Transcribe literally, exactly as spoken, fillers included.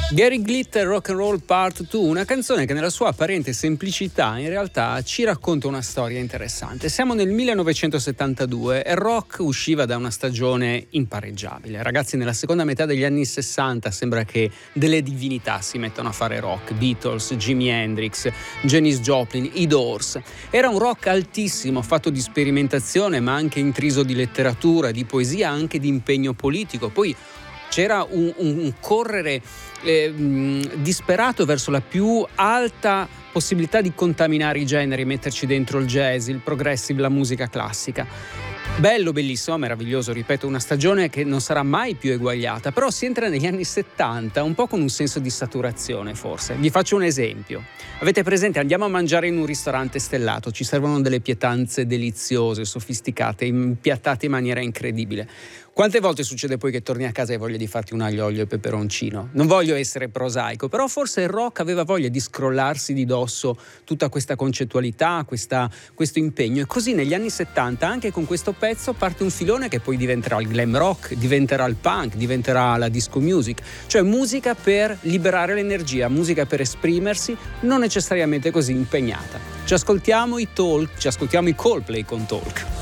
Gary Glitter Rock and Roll Part due, una canzone che nella sua apparente semplicità in realtà ci racconta una storia interessante. Siamo nel millenovecentosettantadue e il rock usciva da una stagione impareggiabile. Ragazzi, nella seconda metà degli anni sessanta sembra che delle divinità si mettano a fare rock. Beatles, Jimi Hendrix, Janis Joplin, i Doors. Era un rock altissimo, fatto di sperimentazione ma anche intriso di letteratura, di poesia, anche di impegno politico. Poi c'era un, un, un correre eh, disperato verso la più alta possibilità di contaminare i generi, metterci dentro il jazz, il progressive, la musica classica. Bello, bellissimo, meraviglioso, ripeto, una stagione che non sarà mai più eguagliata, però si entra negli anni settanta un po' con un senso di saturazione forse. Vi faccio un esempio. Avete presente, andiamo a mangiare in un ristorante stellato, ci servono delle pietanze deliziose, sofisticate, impiattate in maniera incredibile. Quante volte succede poi che torni a casa e hai voglia di farti un aglio, olio e peperoncino? Non voglio essere prosaico, però forse il rock aveva voglia di scrollarsi di dosso tutta questa concettualità, questa, questo impegno, e così negli anni settanta anche con questo pezzo parte un filone che poi diventerà il glam rock, diventerà il punk, diventerà la disco music, cioè musica per liberare l'energia, musica per esprimersi, non necessariamente così impegnata. Ci ascoltiamo i Talk, ci ascoltiamo i Coldplay con Talk.